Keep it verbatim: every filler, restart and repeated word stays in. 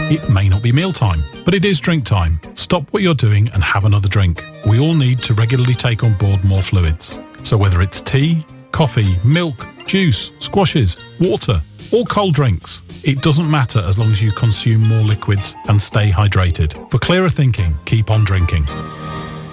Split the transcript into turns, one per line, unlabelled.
It may not be mealtime, but it is drink time. Stop what you're doing and have another drink. We all need to regularly take on board more fluids. So whether it's tea, coffee, milk, juice, squashes, water, or cold drinks, it doesn't matter as long as you consume more liquids and stay hydrated. For clearer thinking, keep on drinking.